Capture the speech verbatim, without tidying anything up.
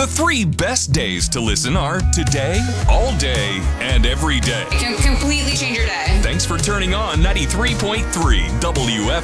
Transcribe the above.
The three best days to listen are today, all day, and every day. It can completely change your day. Thanks for turning on ninety-three point three W F